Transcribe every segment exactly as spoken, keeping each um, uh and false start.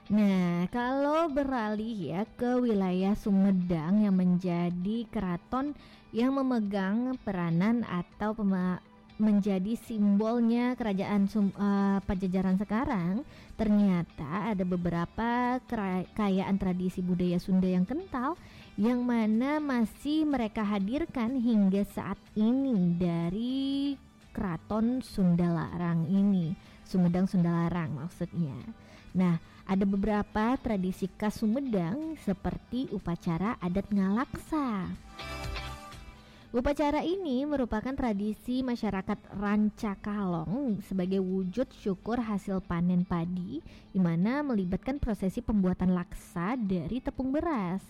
Nah, kalau beralih ya ke wilayah Sumedang yang menjadi keraton yang memegang peranan atau pema- menjadi simbolnya kerajaan Sum- eh, Pajajaran sekarang, ternyata ada beberapa kera- kekayaan tradisi budaya Sunda yang kental yang mana masih mereka hadirkan hingga saat ini dari Keraton Sundalarang ini, Sumedang Sundalarang maksudnya. Nah, ada beberapa tradisi khas Sumedang seperti upacara adat Ngalaksa. Upacara ini merupakan tradisi masyarakat Rancakalong sebagai wujud syukur hasil panen padi, di mana melibatkan prosesi pembuatan laksa dari tepung beras.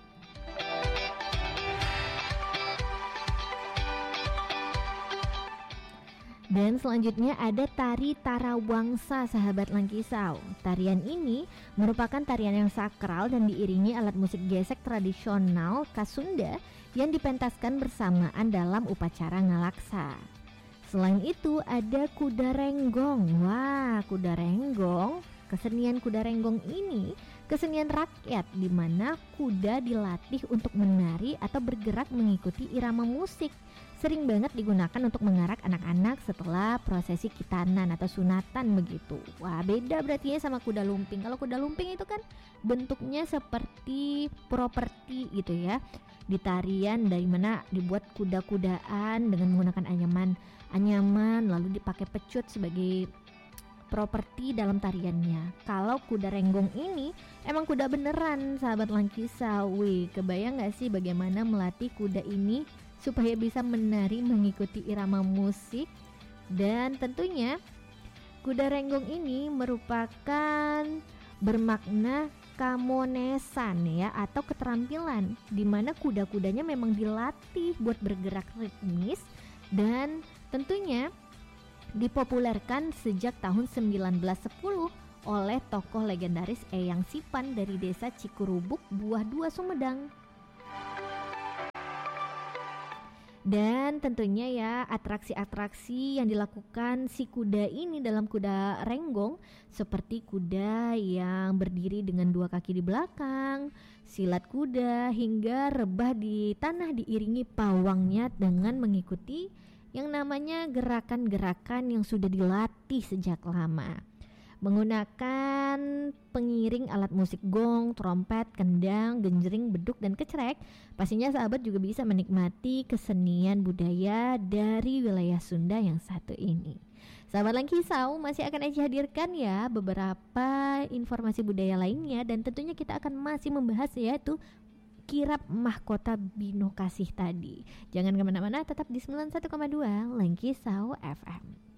Dan selanjutnya ada tari Tarawangsa, sahabat Langkisau. Tarian ini merupakan tarian yang sakral dan diiringi alat musik gesek tradisional khas Sunda yang dipentaskan bersamaan dalam upacara Ngalaksa. Selain itu ada kuda renggong. Wah, kuda renggong, kesenian kuda renggong ini kesenian rakyat di mana kuda dilatih untuk menari atau bergerak mengikuti irama musik. Sering banget digunakan untuk mengarak anak-anak setelah prosesi kitanan atau sunatan begitu. Wah, beda berarti ya sama kuda lumping. Kalau kuda lumping itu kan bentuknya seperti properti gitu ya. Di tarian dari mana dibuat kuda-kudaan dengan menggunakan anyaman anyaman lalu dipakai pecut sebagai properti dalam tariannya. Kalau kuda renggong ini emang kuda beneran, sahabat Langkisau. Wih, kebayang gak sih bagaimana melatih kuda ini supaya bisa menari mengikuti irama musik? Dan tentunya kuda renggong ini merupakan bermakna kamonesan ya, atau keterampilan di mana kuda-kudanya memang dilatih buat bergerak ritmis dan tentunya dipopulerkan sejak tahun sembilan belas sepuluh oleh tokoh legendaris Eyang Sipan dari desa Cikurubuk, Buah Dua, Sumedang. Dan tentunya ya atraksi-atraksi yang dilakukan si kuda ini dalam kuda renggong seperti kuda yang berdiri dengan dua kaki di belakang, silat kuda hingga rebah di tanah diiringi pawangnya dengan mengikuti yang namanya gerakan-gerakan yang sudah dilatih sejak lama. Menggunakan pengiring alat musik gong, trompet, kendang, genjring, beduk, dan kecrek, pastinya sahabat juga bisa menikmati kesenian budaya dari wilayah Sunda yang satu ini. Sahabat Langkisau masih akan Eci hadirkan ya beberapa informasi budaya lainnya, dan tentunya kita akan masih membahas yaitu kirap mahkota Bino Kasih tadi. Jangan kemana-mana, tetap di sembilan puluh satu koma dua Langkisau F M.